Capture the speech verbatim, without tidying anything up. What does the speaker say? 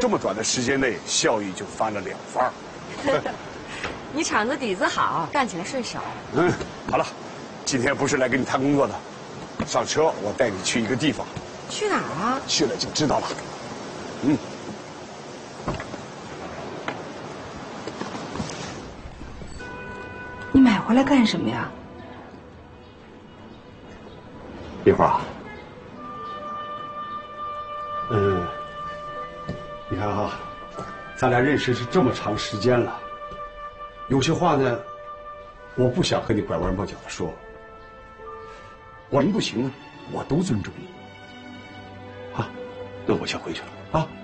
这么短的时间内，效益就翻了两番。 你厂子底子好，干起来顺手。 嗯，好了，今天不是来跟你谈工作的，上车，我带你去一个地方。 去哪儿啊？ 去了就知道了。嗯。 你买回来干什么呀？ 丽花，嗯，你看啊，咱俩认识是这么长时间了，有些话呢，我不想和你拐弯抹角的说。我行不行，我都尊重你。啊，那我先回去了啊。